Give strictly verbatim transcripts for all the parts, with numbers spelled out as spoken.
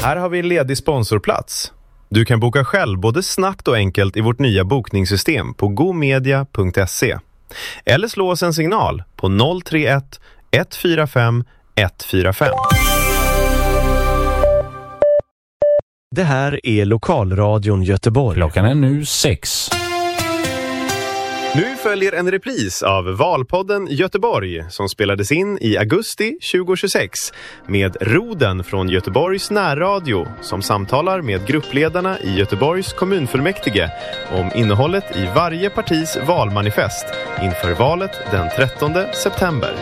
Här har vi en ledig sponsorplats. Du kan boka själv både snabbt och enkelt i vårt nya bokningssystem på gomedia punkt se. Eller slå oss en signal på noll tre ett ett fyra fem ett fyra fem. Det här är Lokalradion Göteborg. Klockan är nu sex. Nu följer en repris av Valpodden Göteborg som spelades in i augusti tjugohundratjugosex med Roden från Göteborgs närradio som samtalar med gruppledarna i Göteborgs kommunfullmäktige om innehållet i varje partis valmanifest inför valet den trettonde september.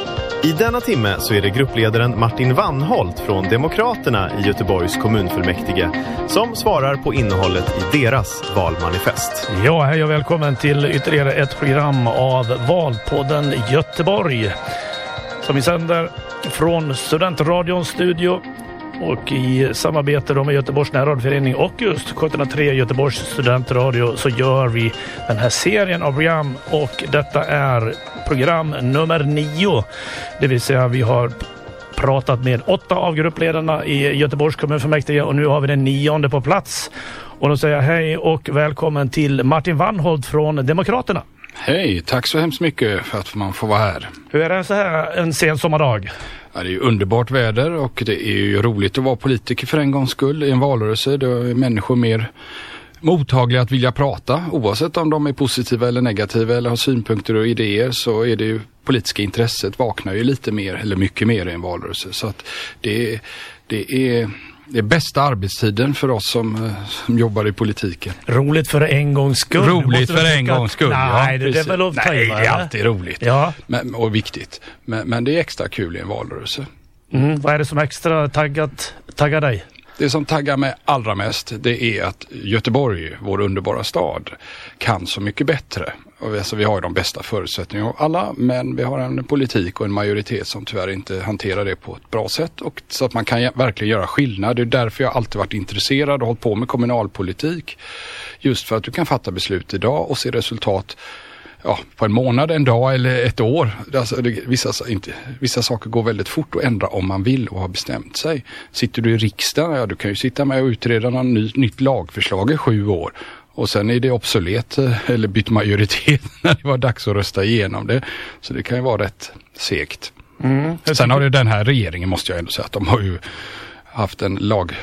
I denna timme så är det gruppledaren Martin Wannholt från Demokraterna i Göteborgs kommunfullmäktige som svarar på innehållet i deras valmanifest. Ja, hej och välkommen till ytterligare ett program av Valpodden Göteborg som vi sänder från Studentradions studio och i samarbete med Göteborgs närradioförening och just sjuhundratre Göteborgs studentradio så gör vi den här serien av program och detta är program nummer nio. Det vill säga vi har pratat med åtta av gruppledarna i Göteborgs kommunfullmäktige och nu har vi den nionde på plats. Och då säger jag hej och välkommen till Martin Wannholt från Demokraterna. Hej, tack så hemskt mycket för att man får vara här. Hur är det så här en sen sommardag? Ja, det är ju underbart väder och det är ju roligt att vara politiker för en gångs skull i en valrörelse. Då är människor mer mottagliga att vilja prata. Oavsett om de är positiva eller negativa eller har synpunkter och idéer så är det ju politiska intresset vaknar ju lite mer eller mycket mer i en valrörelse. Så att det, det är... Det är bästa arbetstiden för oss som, som jobbar i politiken. Roligt för en gångs skull. Roligt för en gångs skull, Nej, ja, det är väl att ta Nej, i, det är alltid roligt ja. men, och viktigt. Men, men det är extra kul i en valrörelse. Mm, vad är det som extra taggat, taggar dig? Det som taggar mig allra mest det är att Göteborg, vår underbara stad, kan så mycket bättre. Och alltså, vi har ju de bästa förutsättningarna av alla, men vi har en politik och en majoritet som tyvärr inte hanterar det på ett bra sätt. Och så att man kan verkligen göra skillnad. Det är därför jag alltid varit intresserad och hållit på med kommunalpolitik. Just för att du kan fatta beslut idag och se resultat ja, på en månad, en dag eller ett år. Alltså, det, vissa, inte, vissa saker går väldigt fort att ändra om man vill och har bestämt sig. Sitter du i riksdagen, ja, du kan ju sitta med och utreda någon ny, nytt lagförslag i sju år. Och sen är det obsolet eller bytt majoritet när det var dags att rösta igenom det. Så det kan ju vara rätt segt. Mm. Sen har det den här regeringen måste jag ändå säga att de har ju haft en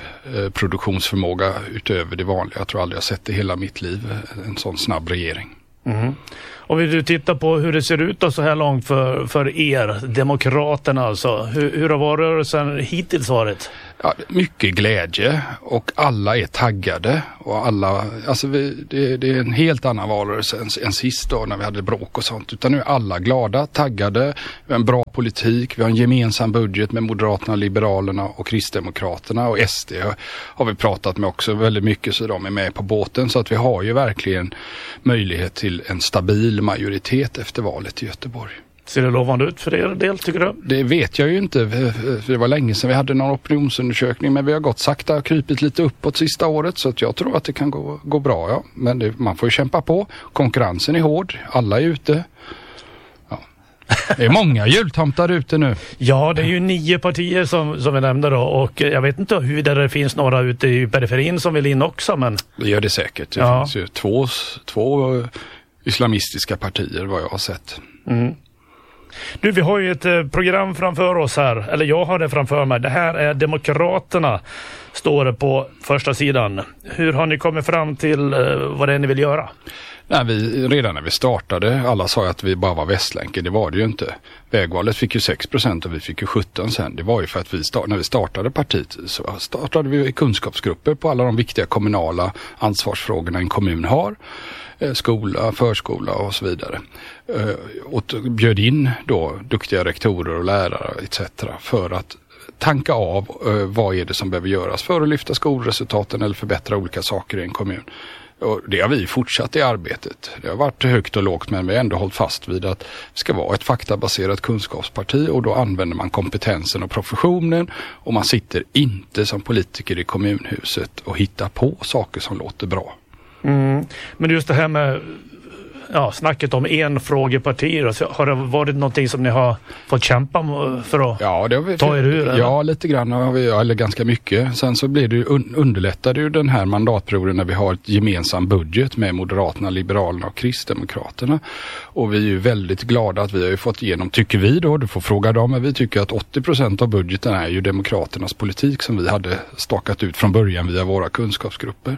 lagproduktionsförmåga utöver det vanliga. Jag tror aldrig jag sett det hela mitt liv, en sån snabb regering. Mm. Om vi tittar på hur det ser ut då så här långt för, för er, Demokraterna alltså. Hur, hur har valrörelsen hittills varit? Ja, mycket glädje och alla är taggade och alla, alltså vi, det, det är en helt annan valrörelse än, än sist då när vi hade bråk och sånt. Utan nu är alla glada, taggade, vi har en bra politik, vi har en gemensam budget med Moderaterna, Liberalerna och Kristdemokraterna och S D har vi pratat med också väldigt mycket så de är med på båten. Så att vi har ju verkligen möjlighet till en stabil majoritet efter valet i Göteborg. Ser det lovande ut för er del tycker du? Det vet jag ju inte, för det var länge sedan vi hade någon opinionsundersökning, men vi har gått sakta och krypit lite uppåt sista året så att jag tror att det kan gå, gå bra. Ja. Men det, man får ju kämpa på, konkurrensen är hård, alla är ute. Ja. Det är många jultomtar ute nu. Ja, det är ju nio partier som, som vi nämnde då och jag vet inte hur det finns några ute i periferin som vill in också. Men... Det gör det säkert, det ja. finns ju två, två islamistiska partier vad jag har sett. Mm. Du, vi har ju ett eh, program framför oss här, eller jag har det framför mig. Det här är Demokraterna, står det på första sidan. Hur har ni kommit fram till eh, vad det är ni vill göra? Nej, vi, redan när vi startade, alla sa att vi bara var Västlänken, det var det ju inte. Vägvalet fick ju sex procent och vi fick ju sjutton sen. Det var ju för att vi start, när vi startade partiet så startade vi kunskapsgrupper på alla de viktiga kommunala ansvarsfrågorna en kommun har. Skola, förskola och så vidare. Och bjöd in då duktiga rektorer och lärare et cetera för att tanka av vad är det som behöver göras för att lyfta skolresultaten eller förbättra olika saker i en kommun. Och det har vi fortsatt i arbetet. Det har varit högt och lågt men vi har ändå hållit fast vid att det ska vara ett faktabaserat kunskapsparti och då använder man kompetensen och professionen och man sitter inte som politiker i kommunhuset och hittar på saker som låter bra. Mm. Men just det här med ja, snacket om enfrågepartier. Så har det varit någonting som ni har fått kämpa för att ja, det har vi, ta er ur? Eller? Ja, lite grann har vi, eller ganska mycket. Sen så blir det ju, underlättade ju den här mandatperioden när vi har ett gemensam budget med Moderaterna, Liberalerna och Kristdemokraterna. Och vi är ju väldigt glada att vi har ju fått igenom, tycker vi då, du får fråga dem, men vi tycker att åttio procent av budgeten är ju Demokraternas politik som vi hade stakat ut från början via våra kunskapsgrupper.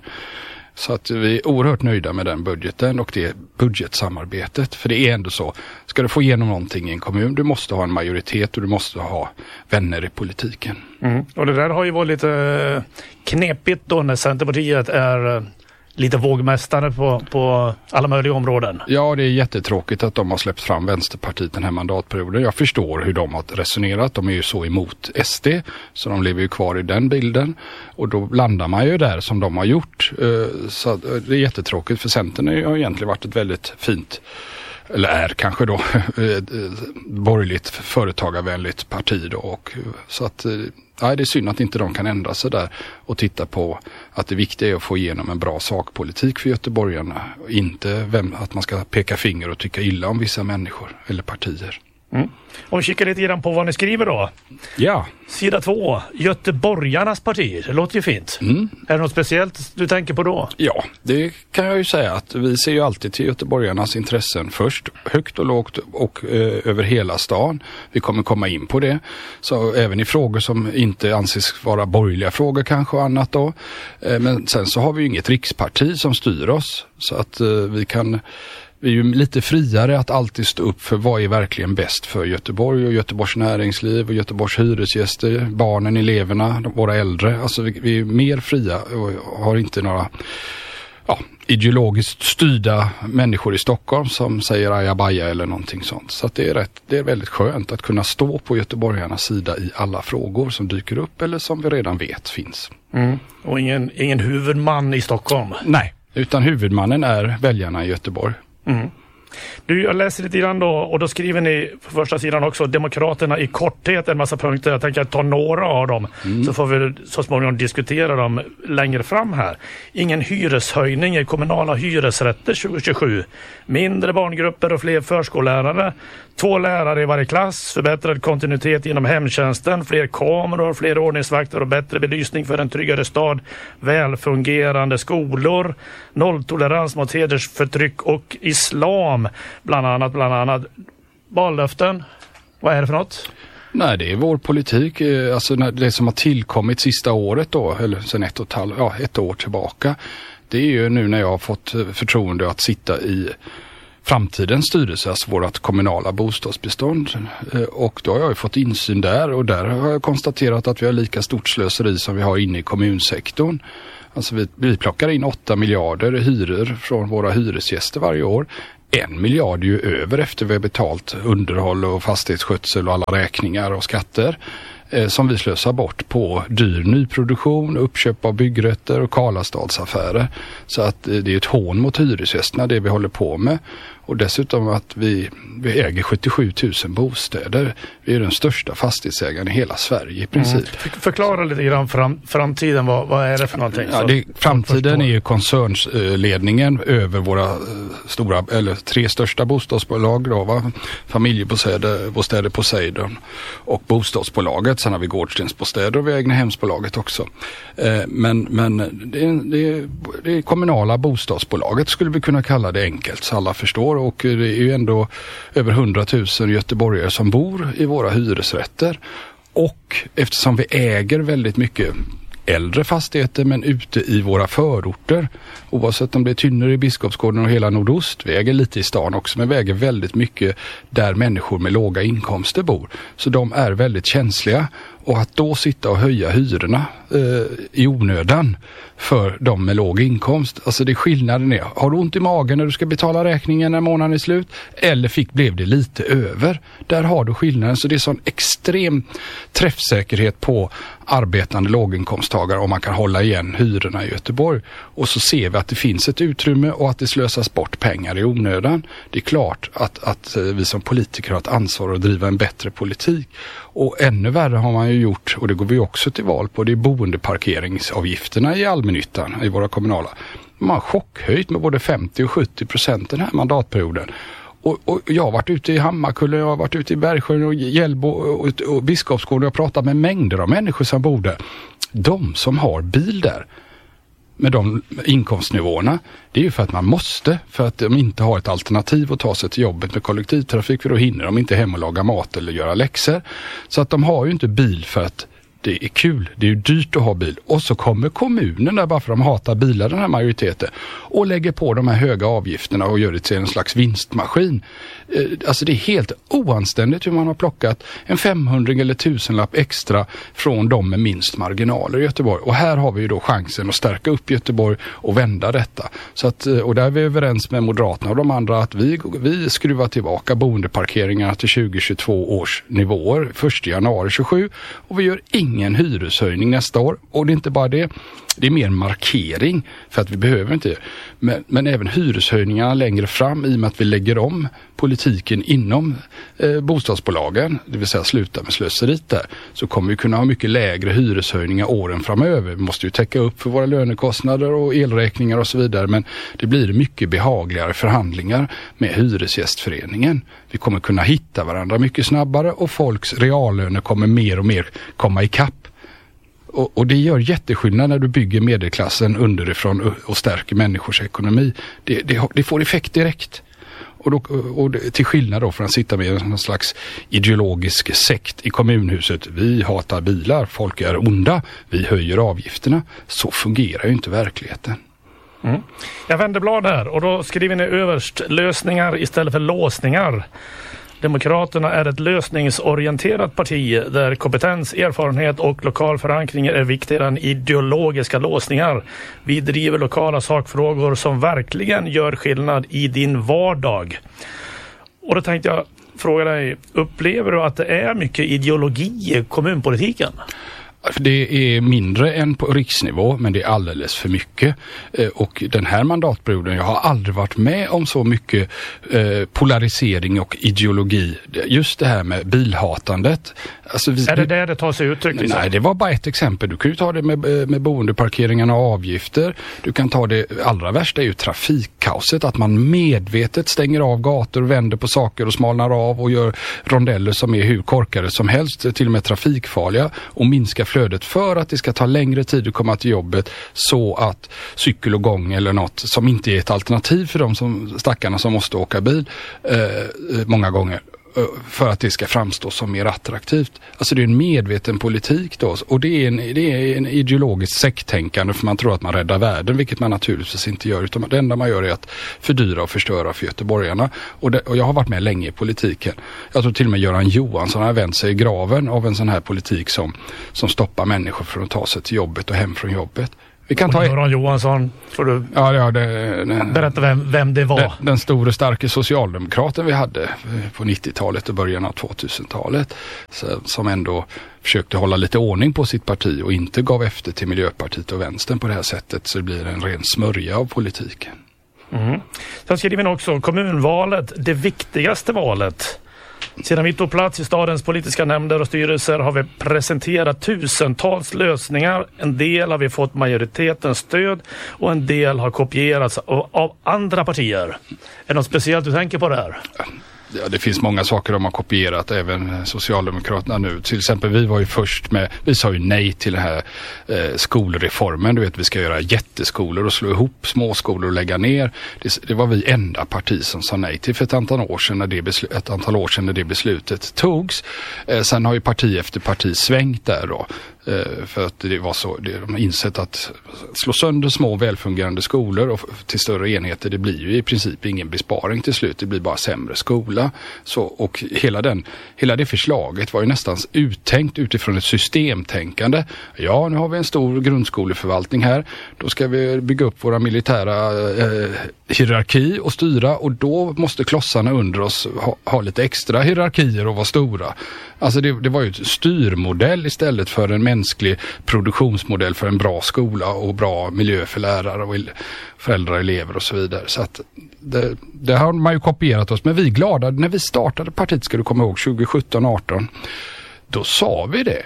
Så att vi är oerhört nöjda med den budgeten och det budgetsamarbetet. För det är ändå så, ska du få igenom någonting i en kommun, du måste ha en majoritet och du måste ha vänner i politiken. Mm. Och det där har ju varit lite knepigt då när Centerpartiet är lite vågmästare på, på alla möjliga områden. Ja, det är jättetråkigt att de har släppt fram Vänsterpartiet den här mandatperioden. Jag förstår hur de har resonerat. De är ju så emot S D, så de lever ju kvar i den bilden. Och då landar man ju där som de har gjort. Så det är jättetråkigt, för Centern har egentligen varit ett väldigt fint, eller är kanske då, borgerligt företagarvänligt parti då. Och så att nej, det är synd att inte de kan ändra sig där och titta på att det viktiga är att få igenom en bra sakpolitik för göteborgarna. Inte vem, att man ska peka finger och tycka illa om vissa människor eller partier. Mm. Om vi kikar lite grann på vad ni skriver då. Ja. Sida två, Göteborgarnas parti. Det låter ju fint. Mm. Är det något speciellt du tänker på då? Ja, det kan jag ju säga att vi ser ju alltid till göteborgarnas intressen först. Högt och lågt och eh, över hela stan. Vi kommer komma in på det. Så även i frågor som inte anses vara borgerliga frågor kanske och annat då. Eh, men sen så har vi ju inget riksparti som styr oss. Så att eh, vi kan... Vi är ju lite friare att alltid stå upp för vad är verkligen bäst för Göteborg och Göteborgs näringsliv och Göteborgs hyresgäster, barnen, eleverna, våra äldre. Alltså vi, vi är mer fria och har inte några ja, ideologiskt styrda människor i Stockholm som säger ajabaja eller någonting sånt. Så att det är rätt, det är väldigt skönt att kunna stå på göteborgarnas sida i alla frågor som dyker upp eller som vi redan vet finns. Mm. Och ingen, ingen huvudman i Stockholm? Nej, utan huvudmannen är väljarna i Göteborg. Mm. Du, jag läser lite grann då, och då skriver ni på första sidan också Demokraterna i korthet en massa punkter. Jag tänker ta några av dem mm. så får vi så småningom diskutera dem längre fram här. Ingen hyreshöjning i kommunala hyresrätter tjugo tjugosju. Mindre barngrupper och fler förskollärare. Två lärare i varje klass. Förbättrad kontinuitet inom hemtjänsten. Fler kameror, fler ordningsvakter och bättre belysning för en tryggare stad. Välfungerande skolor. Nolltolerans mot hedersförtryck och islam. Bland annat, bland annat vallöften. Vad är det för något? Nej, det är vår politik. Alltså det som har tillkommit sista året då, eller sen ett och ett halvt, ja, ett år tillbaka. Det är ju nu när jag har fått förtroende att sitta i framtidens styrelse, alltså vårt kommunala bostadsbestånd. Och då har jag ju fått insyn där, och där har jag konstaterat att vi har lika stort slöseri som vi har inne i kommunsektorn. Alltså vi, vi plockar in åtta miljarder hyror från våra hyresgäster varje år. En miljard är ju över efter vi har betalt underhåll och fastighetsskötsel och alla räkningar och skatter eh, som vi slösar bort på dyr nyproduktion, uppköp av byggrätter och Karlastadsaffärer. Så att eh, det är ett hån mot hyresgästerna det vi håller på med. Och dessutom att vi, vi äger sjuttiosju tusen bostäder. Vi är den största fastighetsägaren i hela Sverige i princip. Mm. Förklara lite grann fram, framtiden, vad, vad är det för någonting? Ja, det, framtiden är ju koncernsledningen över våra stora, eller tre största bostadsbolag då, va? Familjebostäder, bostäder Poseidon och bostadsbolaget. Sen har vi Gårdstensbostäder och vi äger hemsbolaget också. Eh, men men det, det, det är kommunala bostadsbolaget skulle vi kunna kalla det enkelt så alla förstår. Och det är ju ändå över hundratusen göteborgare som bor i våra hyresrätter. Och eftersom vi äger väldigt mycket äldre fastigheter men ute i våra förorter, oavsett om det är Tynner i Biskopsgården och hela nordost, vi äger lite i stan också, men vi äger väldigt mycket där människor med låga inkomster bor. Så de är väldigt känsliga, och att då sitta och höja hyrorna eh, i onödan för de med låg inkomst, alltså det är skillnaden är, har du ont i magen när du ska betala räkningen när månaden är slut, eller fick blev det lite över, där har du skillnaden. Så det är sån extrem träffsäkerhet på arbetande låginkomsttagare om man kan hålla igen hyrorna i Göteborg. Och så ser vi att det finns ett utrymme och att det slösas bort pengar i onödan. Det är klart att, att vi som politiker har ett ansvar att driva en bättre politik. Och ännu värre har man ju gjort, och det går vi också till val på, det är boendeparkeringsavgifterna i allmännyttan, i våra kommunala. Man har chockhöjt med både femtio och sjuttio procent den här mandatperioden. Och, och jag har varit ute i Hammarkullen, jag har varit ute i Bergsjön och Hjällbo och, och, och Biskopsgården och jag har pratat med mängder av människor som bor där. De som har bil där, med de inkomstnivåerna, det är ju för att man måste, för att de inte har ett alternativ att ta sig till jobbet med kollektivtrafik, för då hinner de inte hem och laga mat eller göra läxor. Så att de har ju inte bil för att det är kul, det är ju dyrt att ha bil. Och så kommer kommunen där bara för att de hatar bilar, den här majoriteten, och lägger på de här höga avgifterna och gör det till en slags vinstmaskin. Alltså det är helt oanständigt hur man har plockat en femhundring eller tusenlapp extra från de med minst marginaler i Göteborg. Och här har vi ju då chansen att stärka upp Göteborg och vända detta. Så att, och där är vi överens med Moderaterna och de andra att vi, vi skruvar tillbaka boendeparkeringarna till tjugo tjugotvå års nivåer första januari tjugosju och vi gör ingen hyreshöjning nästa år. Och det är inte bara det. Det är mer markering för att vi behöver inte. Men, men även hyreshöjningarna längre fram i och med att vi lägger om politiken inom eh, bostadsbolagen, det vill säga sluta med slöseriet där, så kommer vi kunna ha mycket lägre hyreshöjningar åren framöver. Vi måste ju täcka upp för våra lönekostnader och elräkningar och så vidare, men det blir mycket behagligare förhandlingar med Hyresgästföreningen. Vi kommer kunna hitta varandra mycket snabbare och folks reallöner kommer mer och mer komma i kapp. Och, och det gör jätteskillnad när du bygger medelklassen underifrån och stärker människors ekonomi. Det, det, det får effekt direkt. Och, då, och det, till skillnad då från att sitta med en slags ideologisk sekt i kommunhuset. Vi hatar bilar, folk är onda, vi höjer avgifterna. Så fungerar ju inte verkligheten. Mm. Jag vänder blad här och då skriver ni överst lösningar istället för låsningar. Demokraterna är ett lösningsorienterat parti där kompetens, erfarenhet och lokal förankring är viktigare än ideologiska låsningar. Vi driver lokala sakfrågor som verkligen gör skillnad i din vardag. Och då tänkte jag fråga dig, upplever du att det är mycket ideologi i kommunpolitiken? Det är mindre än på riksnivå, men det är alldeles för mycket. Och den här mandatperioden, jag har aldrig varit med om så mycket polarisering och ideologi. Just det här med bilhatandet. Alltså, vi, är det där det tar sig uttryck? Liksom? Nej, det var bara ett exempel. Du kan ju ta det med, med boendeparkeringarna och avgifter. Du kan ta det, allra värsta är ju trafikkaoset. Att man medvetet stänger av gator, vänder på saker och smalnar av och gör rondeller som är hur korkade som helst, till och med trafikfarliga, och minskar flödet för att det ska ta längre tid att komma till jobbet, så att cykel och gång eller något som inte är ett alternativ för de som, stackarna som måste åka bil eh, många gånger, för att det ska framstå som mer attraktivt. Alltså det är en medveten politik då, och det är en, det är en ideologiskt sekttänkande, för man tror att man räddar världen, vilket man naturligtvis inte gör, utan det enda man gör är att fördyra och förstöra för göteborgarna. Och, det, och jag har varit med länge i politiken. Jag tror till och med Göran Johansson har vänt sig i graven av en sån här politik som, som stoppar människor från att ta sig till jobbet och hem från jobbet. Vi kan ta Göran Johansson, får du ja, ja, det, det, berätta vem, vem det var? Den, den stora starka socialdemokraten vi hade på nittiotalet och början av tvåtusentalet, så, som ändå försökte hålla lite ordning på sitt parti och inte gav efter till Miljöpartiet och vänstern på det här sättet, så det blir en ren smörja av politiken. Mm. Sen skriver vi också kommunvalet, det viktigaste valet. Sedan vi tog plats i stadens politiska nämnder och styrelser har vi presenterat tusentals lösningar. En del har vi fått majoritetens stöd och en del har kopierats av, av andra partier. Är det något speciellt du tänker på det här? Ja, det finns många saker de har kopierat, även Socialdemokraterna nu. Till exempel, vi var ju först med, vi sa ju nej till den här eh, skolreformen. Du vet, vi ska göra jätteskolor och slå ihop småskolor och lägga ner. Det, det var vi enda parti som sa nej till för ett antal år sedan när det, beslu- ett antal år sedan när det beslutet togs. Eh, sen har ju parti efter parti svängt där då. Eh, för att det var så, det, de har insett att slå sönder små välfungerande skolor och till större enheter, det blir ju i princip ingen besparing till slut, det blir bara sämre skola. Så, och hela, den, hela det förslaget var ju nästan uttänkt utifrån ett systemtänkande. Ja, nu har vi en stor grundskoleförvaltning här, då ska vi bygga upp våra militära eh, hierarki och styra, och då måste klossarna under oss ha, ha lite extra hierarkier och vara stora. Alltså det, det var ju ett styrmodell istället för en mänsklig produktionsmodell för en bra skola och bra miljö för lärare och föräldrar, elever och så vidare. Så att det, det har man ju kopierat oss. Men vi är glada, när vi startade partiet, ska du komma ihåg, tjugo sjutton arton, då sa vi det.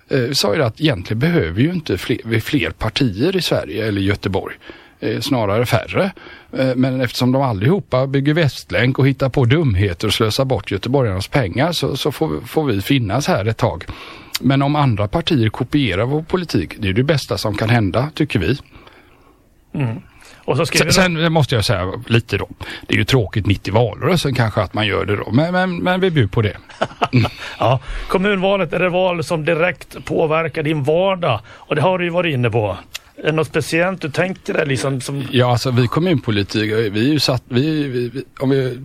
Eh, vi sa ju att egentligen behöver ju inte fler, fler partier i Sverige eller Göteborg. Eh, snarare färre. Eh, men eftersom de allihopa bygger Västlänk och hittar på dumheter och slösar bort göteborgarnas pengar så, så får, får vi finnas här ett tag. Men om andra partier kopierar vår politik, det är det bästa som kan hända, tycker vi. Mm. Och så sen, sen måste jag säga lite då, det är ju tråkigt mitt i valrörelsen kanske att man gör det då, men, men, men vi bjuder på det. Mm. Ja, kommunvalet är det val som direkt påverkar din vardag och det har du ju varit inne på. Är det något speciellt du tänker dig liksom? Som... Ja, alltså vi kommunpolitiker, vi är ju satt, vi, vi, vi, om vi,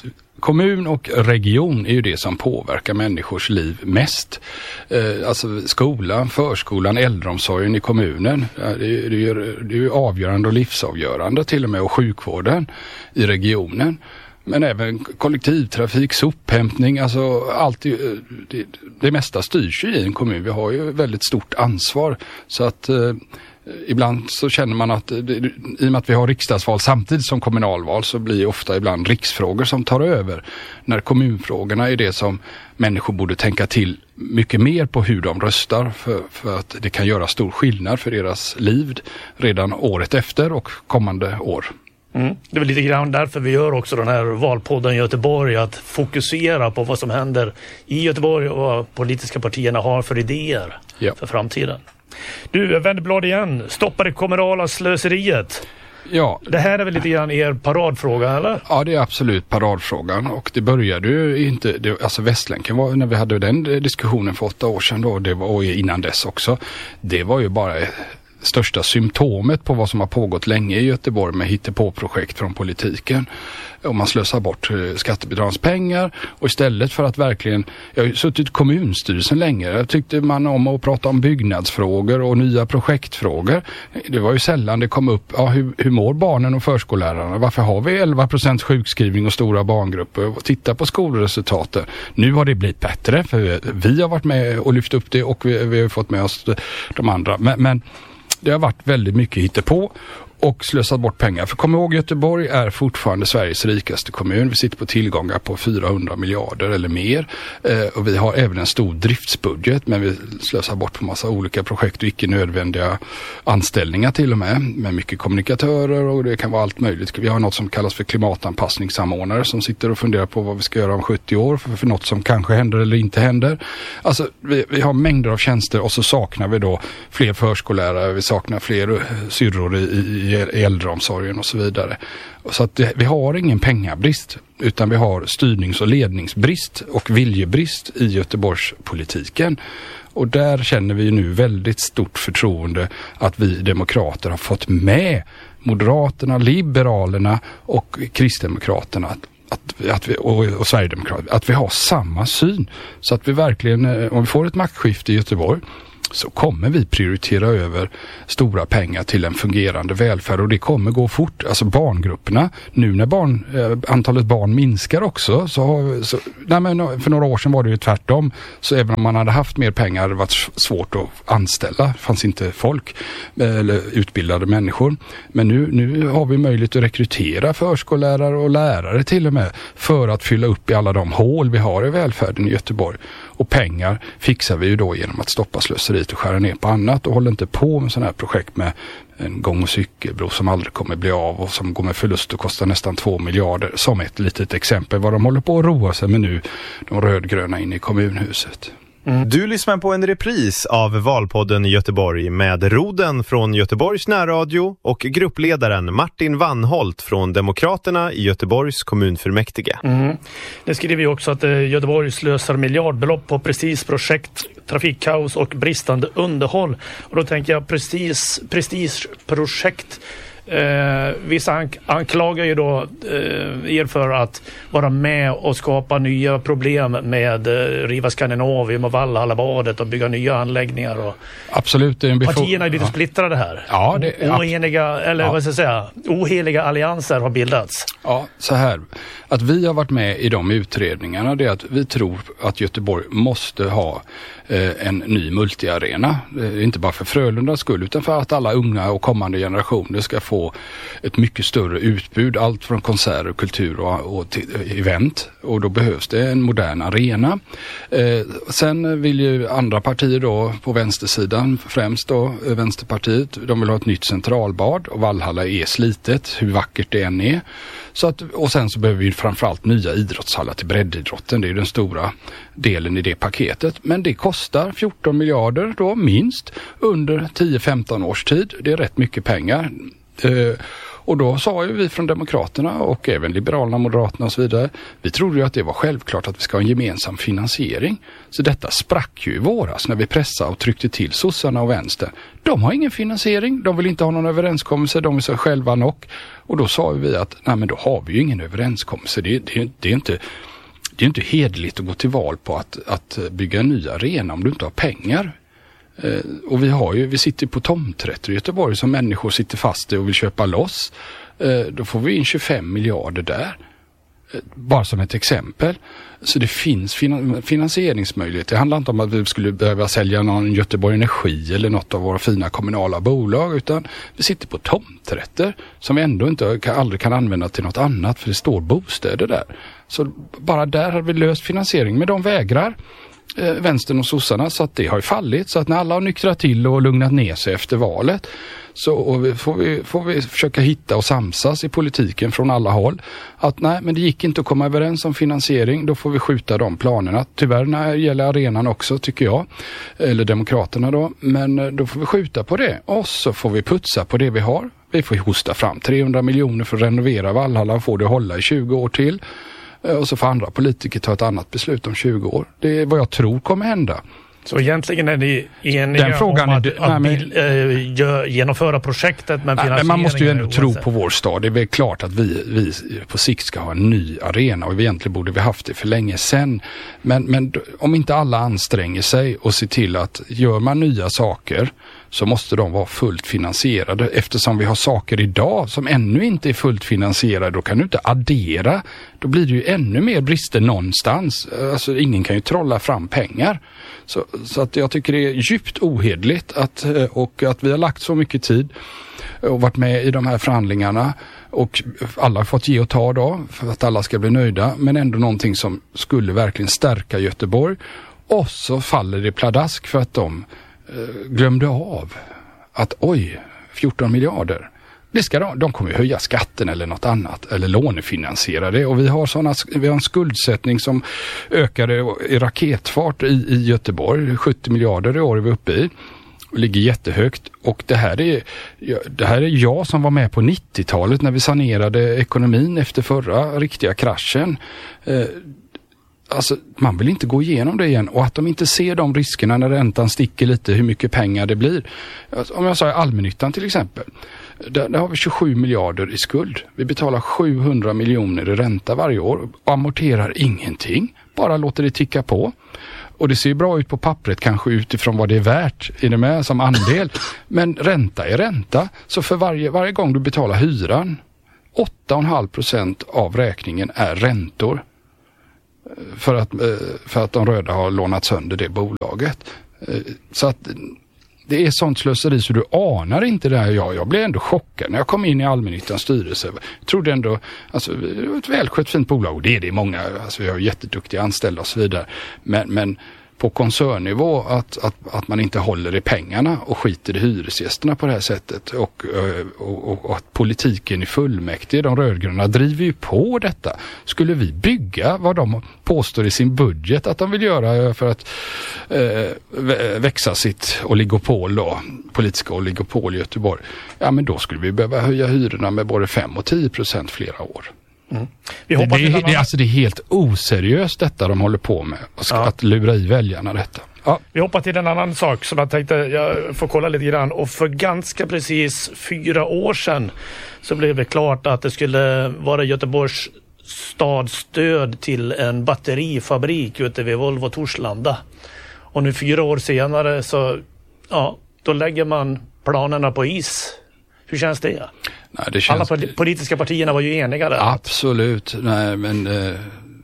kommun och region är ju det som påverkar människors liv mest. Eh, alltså skolan, förskolan, äldreomsorgen i kommunen, det är, det är, det är ju avgörande och livsavgörande till och med, och sjukvården i regionen. Men även kollektivtrafik, sophämtning, alltså allt det, det, det mesta styrs ju i en kommun. Vi har ju väldigt stort ansvar, så att eh, ibland så känner man att det, i och med att vi har riksdagsval samtidigt som kommunalval så blir ofta ibland riksfrågor som tar över. När kommunfrågorna är det som människor borde tänka till mycket mer på hur de röstar, för, för att det kan göra stor skillnad för deras liv redan året efter och kommande år. Mm. Det är väl lite grann därför vi gör också den här valpodden i Göteborg, att fokusera på vad som händer i Göteborg och vad politiska partierna har för idéer ja. för framtiden. Du, vänder blad igen. Stoppa det kommunala slöseriet. Ja. Det här är väl lite grann er paradfråga, eller? Ja, det är absolut paradfrågan, och det började ju inte, det, alltså Västlänken var, när vi hade den diskussionen för åtta år sedan då, det var, och innan dess också, det var ju bara största symptomet på vad som har pågått länge i Göteborg med hittepåprojekt från politiken. Om man slösar bort skattebidragspengar, och istället för att verkligen, jag har ju suttit i kommunstyrelsen länge, jag tyckte man om att prata om byggnadsfrågor och nya projektfrågor. Det var ju sällan det kom upp, ja, hur, hur mår barnen och förskollärarna? Varför har vi elva procent sjukskrivning och stora barngrupper? Och titta på skolresultaten. Nu har det blivit bättre, för vi har varit med och lyft upp det, och vi, vi har fått med oss de andra. Men, men det har varit väldigt mycket hittepå och slösat bort pengar. För kom ihåg, Göteborg är fortfarande Sveriges rikaste kommun. Vi sitter på tillgångar på fyrahundra miljarder eller mer. Eh, och vi har även en stor driftsbudget, men vi slösar bort på massa olika projekt och icke nödvändiga anställningar till och med. Med mycket kommunikatörer, och det kan vara allt möjligt. Vi har något som kallas för klimatanpassningssamordnare som sitter och funderar på vad vi ska göra om sjuttio år för, för något som kanske händer eller inte händer. Alltså vi, vi har mängder av tjänster, och så saknar vi då fler förskollärare, vi saknar fler syrror i, i i äldreomsorgen och så vidare. Så att det, vi har ingen pengabrist, utan vi har styrnings- och ledningsbrist och viljebrist i Göteborgspolitiken. Och där känner vi nu väldigt stort förtroende att vi demokrater har fått med Moderaterna, Liberalerna och Kristdemokraterna att Att, att vi, och, och Sverigedemokraterna, att vi har samma syn. Så att vi verkligen, om vi får ett maktskifte i Göteborg, så kommer vi prioritera över stora pengar till en fungerande välfärd, och det kommer gå fort. Alltså barngrupperna, nu när barn, eh, antalet barn minskar också, så, har, så nej men för några år sedan var det ju tvärtom. Så även om man hade haft mer pengar hade det varit svårt att anställa. Det fanns inte folk eller utbildade människor. Men nu, nu har vi möjlighet att rekrytera förskollärare och lärare till och med, för att fylla upp i alla de hål vi har i välfärden i Göteborg. Och pengar fixar vi ju då genom att stoppa slöseriet och skära ner på annat, och håller inte på med sådana här projekt med en gång- och cykelbro som aldrig kommer bli av och som går med förlust och kostar nästan två miljarder. Som ett litet exempel vad de håller på att roa sig med nu, de rödgröna inne i kommunhuset. Mm. Du lyssnar på en repris av valpodden i Göteborg med Roden från Göteborgs närradio och gruppledaren Martin Wannholt från Demokraterna i Göteborgs kommunfullmäktige. Mm. Det skriver vi också att eh, Göteborg slösar miljardbelopp på prestigeprojekt, trafikkaos och bristande underhåll. Och då tänker jag prestige, prestigeprojekt. Eh, vissa ank- anklagar ju då eh, er för att vara med och skapa nya problem med eh, riva Skandinavium och Valhallabadet och bygga nya anläggningar. Och absolut. Det är en befo- partierna är lite ja. splittrade här. Ja, det, Oeniga, eller ja. vad ska jag säga, oheliga allianser har bildats. Ja, så här. Att vi har varit med i de utredningarna, det är att vi tror att Göteborg måste ha eh, en ny multiarena. Eh, inte bara för Frölundas skull, utan för att alla unga och kommande generationer ska få få ett mycket större utbud, allt från konserter, kultur och, och till event. Och då behövs det en modern arena. Eh, sen vill ju andra partier då på vänstersidan, främst då Vänsterpartiet, de vill ha ett nytt centralbad och Valhalla är slitet, hur vackert det än är. Så att, och sen så behöver vi framförallt nya idrottshallar till breddidrotten. Det är den stora delen i det paketet. Men det kostar fjorton miljarder då minst under tio femton års tid. Det är rätt mycket pengar. Eh, och då sa ju vi från Demokraterna och även Liberalerna, Moderaterna och så vidare. Vi trodde ju att det var självklart att vi ska ha en gemensam finansiering. Så detta sprack ju i våras när vi pressade och tryckte till sossarna och vänster. De har ingen finansiering, de vill inte ha någon överenskommelse, de vill sig själva nog. Och då sa vi att nej, men då har vi ju ingen överenskommelse. Det, det, det är inte... Det är inte hederligt att gå till val på att, att bygga en ny arena om du inte har pengar. Eh, och vi har ju, vi sitter på tomträtter i Göteborg som människor sitter fast i och vill köpa loss. Eh, då får vi in tjugofem miljarder där. Eh, bara som ett exempel. Så det finns finan- finansieringsmöjligheter. Det handlar inte om att vi skulle behöva sälja någon Göteborg Energi eller något av våra fina kommunala bolag, utan vi sitter på tomträtter som vi ändå inte kan, aldrig kan använda till något annat för det står bostäder där. Så bara där har vi löst finansiering, men de vägrar eh, vänstern och sossarna, så att det har ju fallit. Så att när alla har nyktrat till och lugnat ner sig efter valet så och vi, får, vi, får vi försöka hitta och samsas i politiken från alla håll. Att nej, men det gick inte att komma överens om finansiering, då får vi skjuta de planerna. Tyvärr när det gäller arenan också, tycker jag. Eller Demokraterna då. Men då får vi skjuta på det. Och så får vi putsa på det vi har. Vi får hosta fram trehundra miljoner för att renovera Valhalla och få det att hålla i tjugo år till. Och så får andra politiker ta ett annat beslut om tjugo år. Det är vad jag tror kommer hända. Så egentligen är ni eniga Den frågan om att, är, att nej, bil, äh, gör, genomföra projektet, men finansieringen... Men man måste ju ändå tro på vår stad. Det är väl klart att vi, vi på sikt ska ha en ny arena, och egentligen borde vi haft det för länge sedan. Men, men om inte alla anstränger sig och ser till att gör man nya saker så måste de vara fullt finansierade. Eftersom vi har saker idag som ännu inte är fullt finansierade, då kan du inte addera. Då blir det ju ännu mer brister någonstans. Alltså ingen kan ju trolla fram pengar. Så, så att jag tycker det är djupt ohederligt att, och att vi har lagt så mycket tid och varit med i de här förhandlingarna, och alla har fått ge och ta då för att alla ska bli nöjda, men ändå någonting som skulle verkligen stärka Göteborg, och så faller det pladask för att de eh, glömde av att oj, fjorton miljarder. Det ska de, de kommer ju höja skatten eller något annat eller lånefinansiera det, och vi har såna, vi har en skuldsättning som ökade i raketfart i, i Göteborg, sjuttio miljarder i år är vi uppe i och ligger jättehögt, och det här är det här är jag som var med på nittiotalet när vi sanerade ekonomin efter förra riktiga kraschen. Eh, Alltså, man vill inte gå igenom det igen, och att de inte ser de riskerna när räntan sticker lite, hur mycket pengar det blir. Alltså, om jag sa allmännyttan till exempel, där, där har vi tjugosju miljarder i skuld. Vi betalar sjuhundra miljoner i ränta varje år och amorterar ingenting, bara låter det ticka på. Och det ser ju bra ut på pappret kanske utifrån vad det är värt i det med som andel, men ränta är ränta. Så för varje, varje gång du betalar hyran, åtta komma fem procent av räkningen är räntor. För att, för att de röda har lånat sönder det bolaget. Så att det är sånt slöseri så du anar inte det här. Jag, jag blev ändå chockad när jag kom in i allmännyttans styrelse. Jag trodde ändå, alltså det var ett välskött fint bolag, och det är det många, alltså vi har jätteduktiga anställda och så vidare. Men, men på koncernnivå att, att, att man inte håller i pengarna och skiter i hyresgästerna på det här sättet, och, och, och, och att politiken i fullmäktige, de rödgröna, driver ju på detta. Skulle vi bygga vad de påstår i sin budget att de vill göra för att eh, växa sitt oligopol då, politiska oligopol i Göteborg, ja men då skulle vi behöva höja hyrorna med både fem och tio procent flera år. Mm. Vi det, det, det, alltså det är helt oseriöst detta de håller på med, och ska, ja. Att lura i väljarna detta. Ja. Vi hoppar till en annan sak som jag tänkte jag får kolla lite grann, och för ganska precis fyra år sedan så blev det klart att det skulle vara Göteborgs stadsstöd till en batterifabrik ute vid Volvo Torslanda, och nu fyra år senare så ja, då lägger man planerna på is. Hur känns det? Nej, det känns... Alla politiska partierna var ju eniga där. Absolut, nej men eh,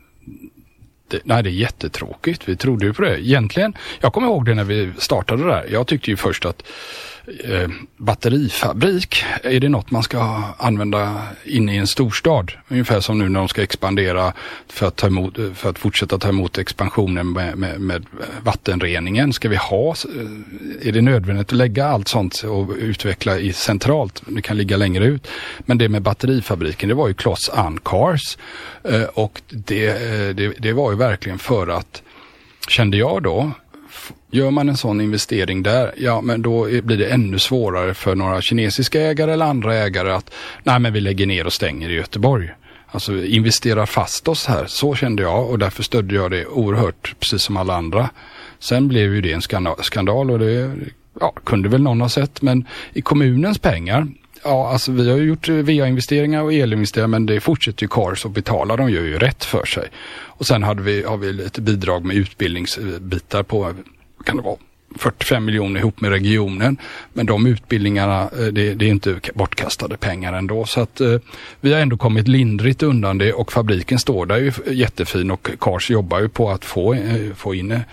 det, nej, det är jättetråkigt. Vi trodde ju på det. Egentligen, jag kommer ihåg det när vi startade det där. Jag tyckte ju först att eh, batterifabrik, är det något man ska använda inne i en storstad? Ungefär som nu när de ska expandera för att, ta emot, för att fortsätta ta emot expansionen med, med, med vattenreningen. Ska vi ha, är det nödvändigt att lägga allt sånt och utveckla i centralt? Det kan ligga längre ut. Men det med batterifabriken, det var ju Closs on Cars. Eh, och det, det, det var ju verkligen för att, kände jag då, gör man en sån investering där, ja men då blir det ännu svårare för några kinesiska ägare eller andra ägare att nej men vi lägger ner och stänger i Göteborg. Alltså investera fast oss här, så kände jag och därför stödde jag det oerhört precis som alla andra. Sen blev ju det en skandal och det ja, kunde väl någon ha sett, men i kommunens pengar, ja alltså vi har ju gjort V A-investeringar och elinvesteringar men det fortsätter ju Cars och betala, de gör ju rätt för sig. Och sen hade vi, har vi lite bidrag med utbildningsbitar på, kan det vara fyrtiofem miljoner ihop med regionen. Men de utbildningarna, det, det är inte bortkastade pengar ändå. Så att eh, vi har ändå kommit lindrigt undan det och fabriken står där ju jättefin och Cars jobbar ju på att få, eh, få in eh,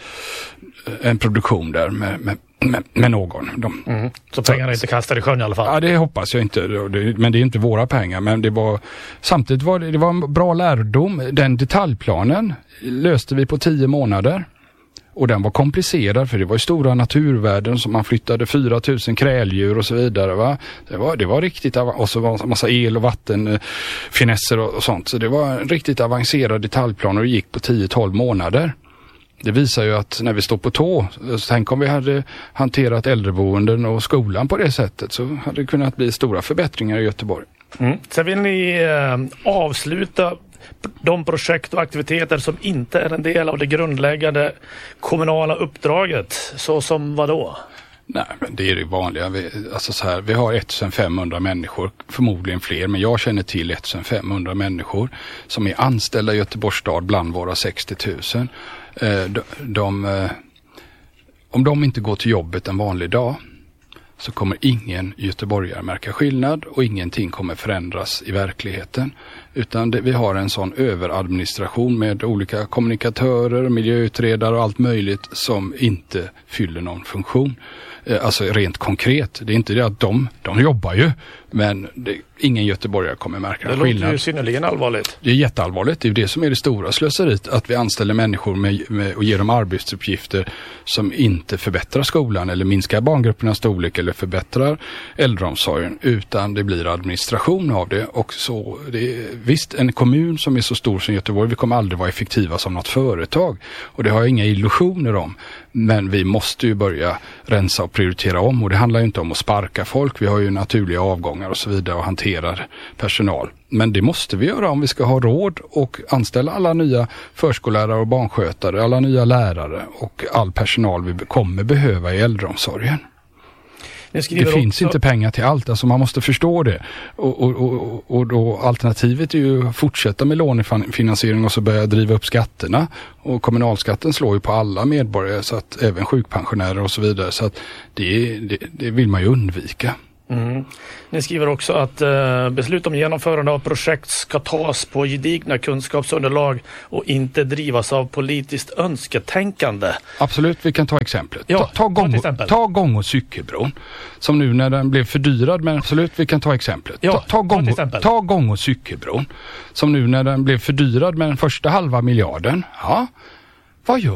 en produktion där med, med Med, med någon. De, mm. Så pengarna är inte kastade i sjön i alla fall? Ja, det hoppas jag inte. Det, men det är inte våra pengar. Men det var, samtidigt var det, det var en bra lärdom. Den detaljplanen löste vi på tio månader. Och den var komplicerad för det var ju stora naturvärden som man flyttade fyra tusen kräldjur och så vidare. Va? Det, var, det var riktigt, och så var det en massa el- och vattenfinesser och, och sånt. Så det var en riktigt avancerad detaljplan och det gick på tio till tolv månader. Det visar ju att när vi står på tå, så tänk om vi hade hanterat äldreboenden och skolan på det sättet så hade det kunnat bli stora förbättringar i Göteborg. Mm. Sen vill ni eh, avsluta de projekt och aktiviteter som inte är en del av det grundläggande kommunala uppdraget, så som vad då? Nej, men det är det vanliga. Vi, alltså så här, vi har ettusendfemhundra människor, förmodligen fler, men jag känner till ettusendfemhundra människor som är anställda i Göteborgs stad bland våra sextio tusen. Eh, de, de, eh, om de inte går till jobbet en vanlig dag så kommer ingen göteborgare märka skillnad och ingenting kommer förändras i verkligheten. Utan det, vi har en sån överadministration med olika kommunikatörer, miljöutredare och allt möjligt som inte fyller någon funktion. Eh, alltså rent konkret. Det är inte det att de, de jobbar ju, men det, ingen göteborgare kommer märka det skillnad. Det låter ju synnerligen allvarligt. Det är jätteallvarligt. Det är det som är det stora slöseriet. Att vi anställer människor med, med, och ger dem arbetsuppgifter som inte förbättrar skolan eller minskar barngruppernas storlek eller förbättrar äldreomsorgen, utan det blir administration av det. Och så, det är, visst, en kommun som är så stor som Göteborg, vi kommer aldrig vara effektiva som något företag. Och det har jag inga illusioner om. Men vi måste ju börja rensa och prioritera om. Och det handlar ju inte om att sparka folk. Vi har ju naturliga avgångar och så vidare och hanterar personal. Men det måste vi göra om vi ska ha råd och anställa alla nya förskollärare och barnskötare, alla nya lärare och all personal vi kommer behöva i äldreomsorgen. Det finns också inte pengar till allt, alltså man måste förstå det. Och, och, och, och då alternativet är ju att fortsätta med lånefinansiering och så börja driva upp skatterna. Och kommunalskatten slår ju på alla medborgare, så att även sjukpensionärer och så vidare. Så att det, det, det vill man ju undvika. Mm. Ni skriver också att eh, beslut om genomförande av projekt ska tas på gedigna kunskapsunderlag och inte drivas av politiskt önsketänkande. Absolut, vi kan ta exemplet. Ja, ta, ta, gång, exempel. ta gång- och cykelbron som nu när den blev fördyrad, men absolut, vi kan ta exemplet. Ja, ta, ta, gång, ta, ta gång- och cykelbron som nu när den blev fördyrad med den första halva miljarden. Ja, vad gör